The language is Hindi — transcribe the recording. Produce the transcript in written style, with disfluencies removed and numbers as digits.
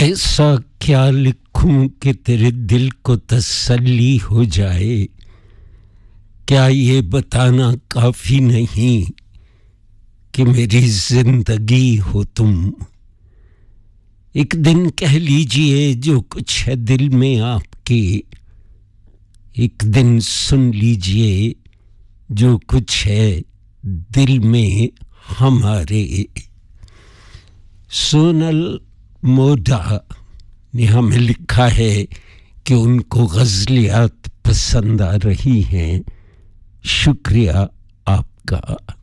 ऐसा क्या लिखूं कि तेरे दिल को तसल्ली हो जाए। क्या ये बताना काफी नहीं कि मेरी जिंदगी हो तुम। एक दिन कह लीजिए जो कुछ है दिल में आपके, एक दिन सुन लीजिए जो कुछ है दिल में हमारे। सोनल मोदा ने हमें लिखा है कि उनको गज़लियात पसंद आ रही हैं। शुक्रिया आपका।